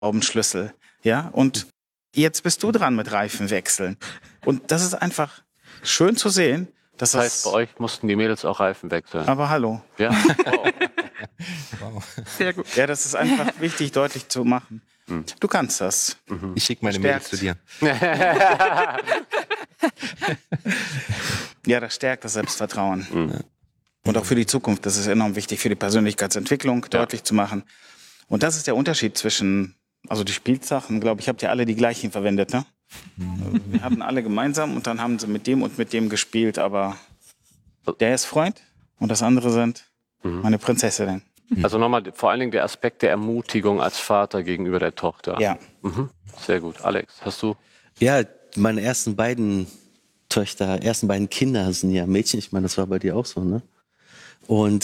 Schraubenschlüssel. Ja, und jetzt bist du dran mit Reifenwechseln. Und das ist einfach schön zu sehen. Das heißt, bei euch mussten die Mädels auch Reifen wechseln. Aber hallo. Ja. Wow. Sehr gut. Ja, das ist einfach wichtig, deutlich zu machen. Du kannst das. Ich schicke meine Mädels zu dir. Ja, das stärkt das Selbstvertrauen. Und auch für die Zukunft. Das ist enorm wichtig für die Persönlichkeitsentwicklung, deutlich zu machen. Und das ist der Unterschied zwischen, also die Spielsachen, glaube ich, habt ihr alle die gleichen verwendet, ne? Wir hatten alle gemeinsam und dann haben sie mit dem gespielt, aber der ist Freund und das andere sind meine Prinzessinnen. Also nochmal vor allen Dingen der Aspekt der Ermutigung als Vater gegenüber der Tochter. Ja. Sehr gut. Alex, hast du? Ja, meine ersten beiden Kinder sind ja Mädchen. Ich meine, das war bei dir auch so, ne? Und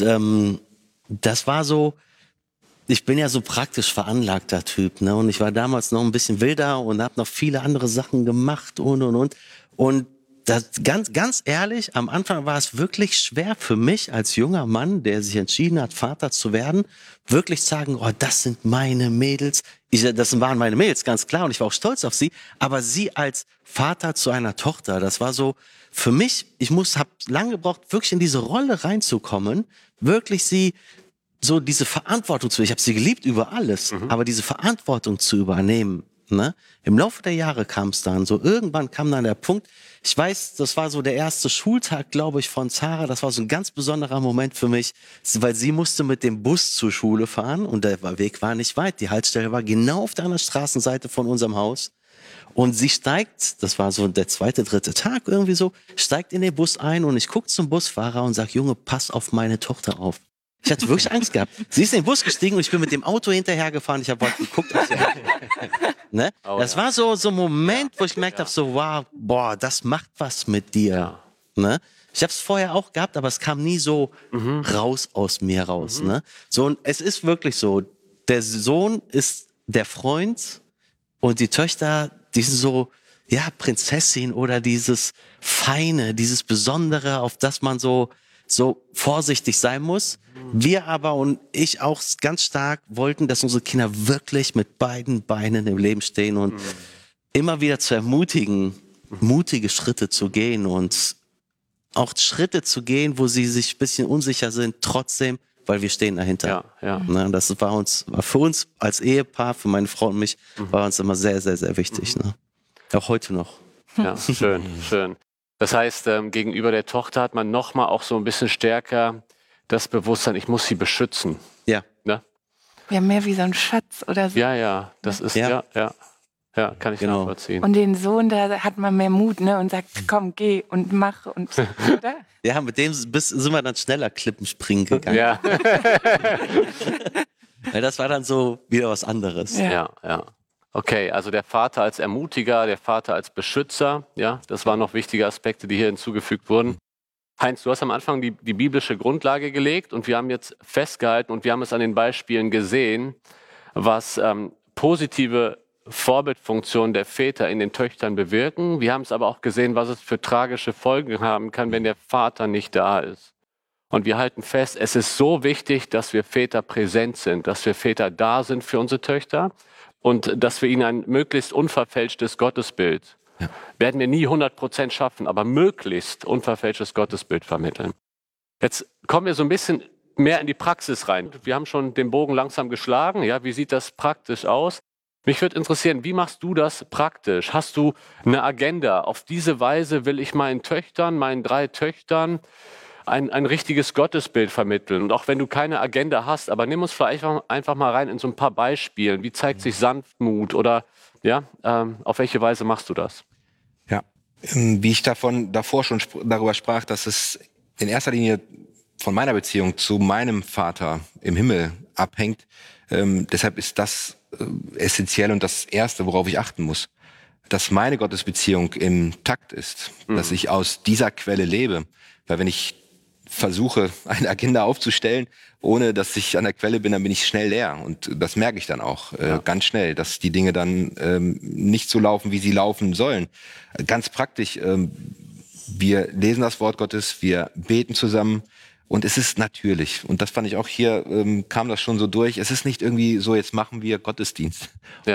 das war so, ich bin ja so praktisch veranlagter Typ, ne? Und ich war damals noch ein bisschen wilder und habe noch viele andere Sachen gemacht und. Und das, ganz ehrlich, am Anfang war es wirklich schwer für mich als junger Mann, der sich entschieden hat, Vater zu werden, wirklich sagen, oh, das sind meine Mädels. Das waren meine Mädels, ganz klar. Und ich war auch stolz auf sie. Aber sie als Vater zu einer Tochter, das war so für mich, habe lange gebraucht, wirklich in diese Rolle reinzukommen, wirklich sie so diese Verantwortung ich habe sie geliebt über alles, aber diese Verantwortung zu übernehmen, ne? Im Laufe der Jahre kam es dann so, irgendwann kam dann der Punkt, ich weiß, das war so der erste Schultag, glaube ich, von Zara, das war so ein ganz besonderer Moment für mich, weil sie musste mit dem Bus zur Schule fahren und der Weg war nicht weit, die Haltestelle war genau auf der anderen Straßenseite von unserem Haus und sie steigt, das war so der zweite, dritte Tag irgendwie so, steigt in den Bus ein und ich gucke zum Busfahrer und sag, Junge, pass auf meine Tochter auf. Ich hatte wirklich Angst gehabt. Sie ist in den Bus gestiegen und ich bin mit dem Auto hinterhergefahren. Ich habe geguckt, ob sie ne? Das war so ein Moment, wo ich gemerkt habe, so wow, boah, das macht was mit dir. Ne? Ich habe es vorher auch gehabt, aber es kam nie so raus aus mir raus. Ne? So, und es ist wirklich so, der Sohn ist der Freund und die Töchter, die sind so, ja, Prinzessin oder dieses Feine, dieses Besondere, auf das man so vorsichtig sein muss. Wir aber und ich auch ganz stark wollten, dass unsere Kinder wirklich mit beiden Beinen im Leben stehen und immer wieder zu ermutigen, mutige Schritte zu gehen und auch Schritte zu gehen, wo sie sich ein bisschen unsicher sind, trotzdem, weil wir stehen dahinter. Ja. Ne, das war für uns als Ehepaar, für meine Frau und mich, war uns immer sehr, sehr, sehr wichtig. Ne? Auch heute noch. Ja, schön. Das heißt, gegenüber der Tochter hat man nochmal auch so ein bisschen stärker das Bewusstsein, ich muss sie beschützen. Ja. Ne? Ja, mehr wie so ein Schatz oder so. Ja, das ist, ja, kann ich nachvollziehen. Und den Sohn, da hat man mehr Mut, ne, und sagt, komm, geh und mach und, oder? Ja, mit dem sind wir dann schneller Klippen springen gegangen. Ja. Weil das war dann so wieder was anderes. Ja. Okay, also der Vater als Ermutiger, der Vater als Beschützer, ja, das waren noch wichtige Aspekte, die hier hinzugefügt wurden. Heinz, du hast am Anfang die biblische Grundlage gelegt und wir haben jetzt festgehalten und wir haben es an den Beispielen gesehen, was positive Vorbildfunktionen der Väter in den Töchtern bewirken. Wir haben es aber auch gesehen, was es für tragische Folgen haben kann, wenn der Vater nicht da ist. Und wir halten fest, es ist so wichtig, dass wir Väter präsent sind, dass wir Väter da sind für unsere Töchter und dass wir ihnen ein möglichst unverfälschtes Gottesbild, werden wir nie 100% schaffen, aber möglichst unverfälschtes Gottesbild vermitteln. Jetzt kommen wir so ein bisschen mehr in die Praxis rein. Wir haben schon den Bogen langsam geschlagen. Ja, wie sieht das praktisch aus? Mich würde interessieren, wie machst du das praktisch? Hast du eine Agenda? Auf diese Weise will ich meinen 3 Töchtern, ein richtiges Gottesbild vermitteln. Und auch wenn du keine Agenda hast, aber nimm uns vielleicht einfach mal rein in so ein paar Beispielen. Wie zeigt sich Sanftmut oder auf welche Weise machst du das? Ja, wie ich davor schon darüber sprach, dass es in erster Linie von meiner Beziehung zu meinem Vater im Himmel abhängt. Deshalb ist das essentiell und das Erste, worauf ich achten muss. Dass meine Gottesbeziehung im Takt ist, dass ich aus dieser Quelle lebe. Weil wenn ich versuche, eine Agenda aufzustellen, ohne dass ich an der Quelle bin, dann bin ich schnell leer. Und das merke ich dann auch ganz schnell, dass die Dinge dann nicht so laufen, wie sie laufen sollen. Ganz praktisch, wir lesen das Wort Gottes, wir beten zusammen Und es ist natürlich. Und das fand ich auch hier, kam das schon so durch. Es ist nicht irgendwie so, jetzt machen wir Gottesdienst.